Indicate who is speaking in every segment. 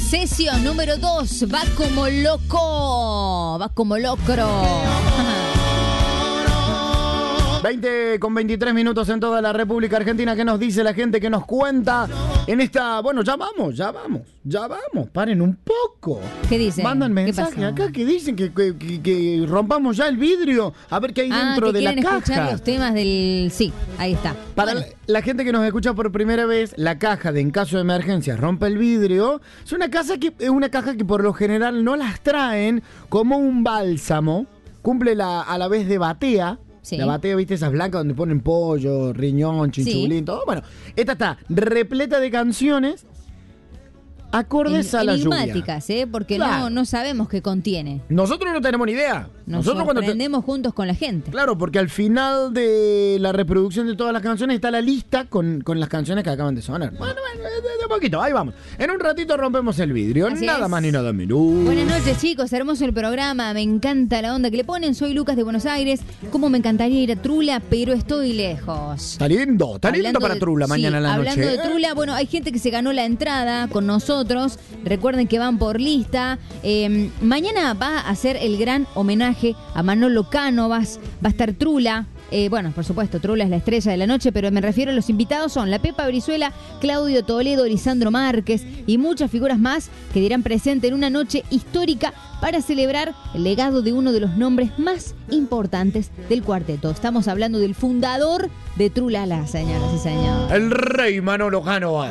Speaker 1: Sesión número 2. Va como loco. Va como locro.
Speaker 2: 20 con 23 minutos en toda la República Argentina. ¿Qué nos dice la gente? ¿Qué nos cuenta? En esta... Bueno, ya vamos. Paren un poco.
Speaker 1: ¿Qué dicen?
Speaker 2: Mandan
Speaker 1: ¿Qué
Speaker 2: mensajes
Speaker 1: pasó?
Speaker 2: acá que dicen que rompamos ya el vidrio. A ver qué hay dentro de la
Speaker 1: quieren
Speaker 2: caja.
Speaker 1: escuchar los temas del... Sí, ahí está.
Speaker 2: Para la gente que nos escucha por primera vez, la caja de en caso de emergencia rompe el vidrio. Es una caja que por lo general no las traen como un bálsamo. Cumple a la vez de batea.
Speaker 1: Sí.
Speaker 2: La batea, ¿viste? Esas blancas donde ponen pollo, riñón, chinchulín, todo. Bueno, esta está repleta de canciones acordes a la lluvia.
Speaker 1: Enigmáticas, porque
Speaker 2: Claro.
Speaker 1: no sabemos qué contiene.
Speaker 2: Nosotros no tenemos ni idea.
Speaker 1: Nos
Speaker 2: Nosotros
Speaker 1: sorprendemos juntos con la gente.
Speaker 2: Claro, porque al final de la reproducción de todas las canciones está la lista con las canciones que acaban de sonar. Bueno, de poquito, ahí vamos. En un ratito rompemos el vidrio,
Speaker 1: Así
Speaker 2: nada
Speaker 1: es.
Speaker 2: más ni nada menos.
Speaker 1: Buenas noches, chicos, hermoso el programa, me encanta la onda que le ponen. Soy Lucas de Buenos Aires. Cómo me encantaría ir a Trula, pero estoy lejos.
Speaker 2: Está lindo
Speaker 1: Hablando
Speaker 2: para
Speaker 1: de-
Speaker 2: Trula mañana
Speaker 1: sí,
Speaker 2: en la
Speaker 1: hablando
Speaker 2: noche.
Speaker 1: de Trula, bueno, hay gente que se ganó la entrada con nosotros. Recuerden que van por lista. Mañana va a hacer el gran homenaje a Manolo Cánovas. Va a estar Trula. Bueno, por supuesto, Trula es la estrella de la noche, pero me refiero a los invitados son la Pepa Brizuela, Claudio Toledo, Lisandro Márquez y muchas figuras más que dirán presente en una noche histórica para celebrar el legado de uno de los nombres más importantes del cuarteto. Estamos hablando del fundador de Trulala, señoras y señores.
Speaker 2: El rey Manolo Cánovas.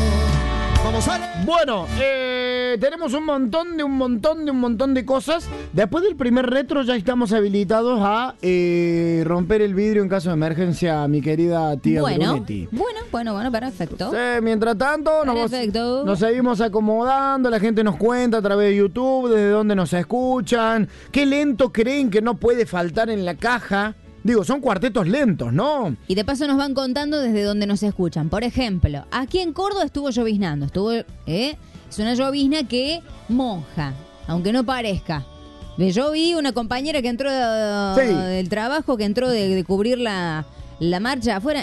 Speaker 2: Bueno, tenemos un montón de cosas. Después del primer retro ya estamos habilitados a romper el vidrio en caso de emergencia, mi querida tía Brunetti.
Speaker 1: Bueno, perfecto.
Speaker 2: Sí, mientras tanto
Speaker 1: Perfecto.
Speaker 2: nos seguimos acomodando, la gente nos cuenta a través de YouTube desde dónde nos escuchan, qué lento creen que no puede faltar en la caja. Digo, son cuartetos lentos, ¿no?
Speaker 1: Y de paso nos van contando desde dónde nos escuchan. Por ejemplo, aquí en Córdoba estuvo lloviznando. Es una llovizna que moja, aunque no parezca. Yo vi una compañera que entró del trabajo, que entró de cubrir la marcha afuera,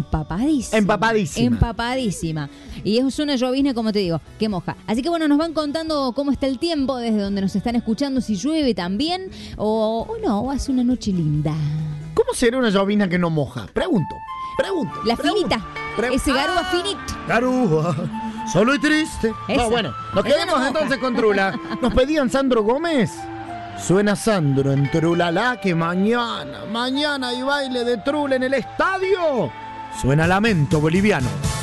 Speaker 1: empapadísima. Y es una llovizna, como te digo, que moja. Así que bueno, nos van contando cómo está el tiempo desde donde nos están escuchando, si llueve también o no, o hace una noche linda.
Speaker 2: ¿Cómo será una llovizna que no moja? Pregunto.
Speaker 1: La finita, ese garúa finito.
Speaker 2: Garúa, solo y triste.
Speaker 1: Esa.
Speaker 2: No, bueno, nos
Speaker 1: Esa
Speaker 2: quedamos
Speaker 1: no moja.
Speaker 2: entonces con Trula. Nos pedían Sandro Gómez. Suena Sandro en Trulala, que mañana hay baile de Trula en el estadio. Suena Lamento Boliviano.